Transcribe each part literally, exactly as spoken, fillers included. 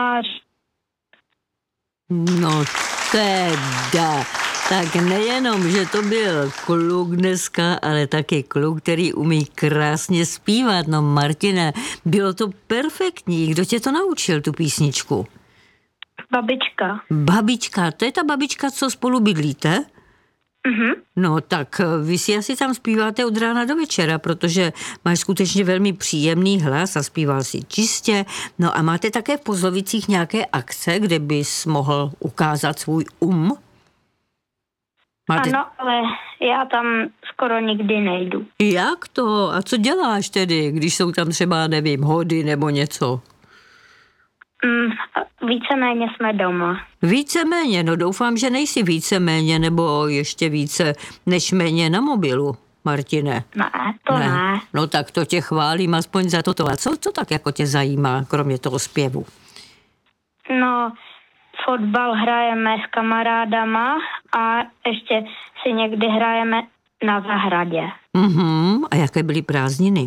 No teda, tak nejenom, že to byl kluk dneska, ale taky kluk, který umí krásně zpívat. No Martine, bylo to perfektní. Kdo tě to naučil, tu písničku? Babička. Babička, to je ta babička, co spolu bydlíte? Mhm. No tak vy si asi tam zpíváte od rána do večera, protože máš skutečně velmi příjemný hlas a zpíval si čistě. No a máte také v Pozlovicích nějaké akce, kde bys mohl ukázat svůj um? Máte... Ano, ale já tam skoro nikdy nejdu. Jak to? A co děláš tedy, když jsou tam třeba, nevím, hody nebo něco? Mm, víceméně jsme doma. Víceméně, no doufám, že nejsi víceméně nebo ještě více než méně na mobilu, Martine. Ne, to ne. ne. No tak to tě chválím aspoň za toto. A co, co tak jako tě zajímá, kromě toho zpěvu? No, fotbal hrajeme s kamarádama a ještě si někdy hrajeme na zahradě. Mhm, a jaké byly prázdniny?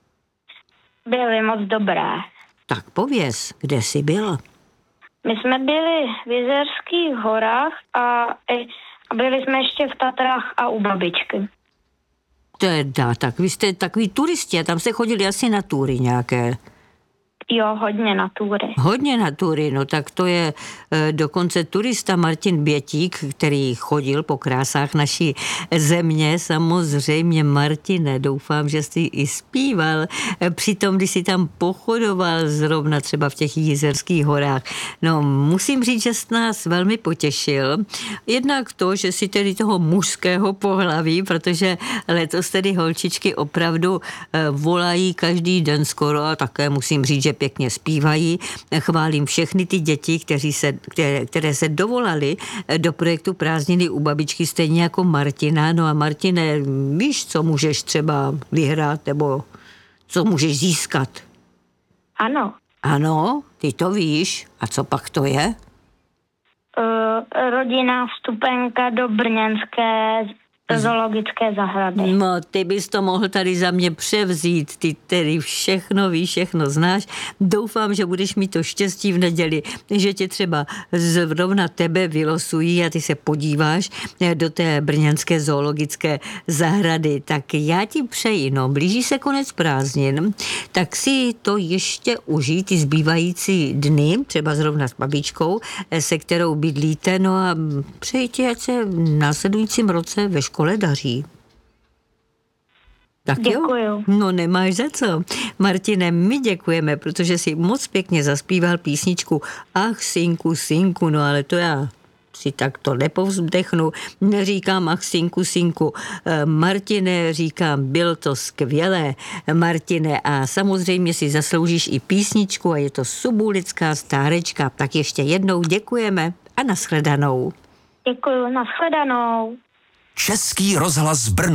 Byly moc dobré. Tak pověz, kde jsi byl? My jsme byli v Jizerských horách a, a byli jsme ještě v Tatrách a u babičky. Teda, tak vy jste takový turisti a tam jste chodili asi na túry nějaké. Jo, hodně na túry. Hodně na túry, no tak to je e, dokonce turista Martin Bětík, který chodil po krásách naší země. Samozřejmě, Martine, doufám, že jsi i zpíval e, přitom, když jsi tam pochodoval zrovna třeba v těch Jizerských horách. No, musím říct, že jsi nás velmi potěšil. Jednak to, že jsi tedy toho mužského pohlaví, protože letos tedy holčičky opravdu e, volají každý den skoro a také musím říct, že pěkně zpívají. Chválím všechny ty děti, kteří se, které, které se dovolali do projektu Prázdniny u babičky, stejně jako Martina. No a Martine, víš, co můžeš třeba vyhrát, nebo co můžeš získat? Ano. Ano, ty to víš. A co pak to je? Uh, rodinná vstupenka do brněnské zoologické zahrady. No, ty bys to mohl tady za mě převzít, ty tedy všechno víš, všechno znáš. Doufám, že budeš mít to štěstí v neděli, že tě třeba zrovna tebe vylosují a ty se podíváš do té brněnské zoologické zahrady. Tak já ti přeji, no, blíží se konec prázdnin, tak si to ještě užij, ty zbývající dny, třeba zrovna s babičkou, se kterou bydlíte, no a přeji ti, ať se v následujícím roce ve škole daří. Tak Děkuju. Jo? No nemáš za co. Martine, my děkujeme, protože si moc pěkně zaspíval písničku Ach, synku, synku, no ale to já si tak to nepovzdechnu. Neříkám ach, synku, synku. Martine, říkám, bylo to skvělé, Martine, a samozřejmě si zasloužíš i písničku a je to Subulická stárečka. Tak ještě jednou děkujeme a nashledanou. Děkuju, nashledanou. Český rozhlas Brno.